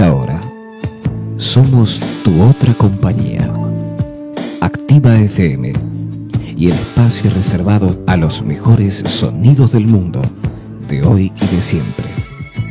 esta hora, somos tu otra compañía. Activa FM y el espacio reservado a los mejores sonidos del mundo, de hoy y de siempre.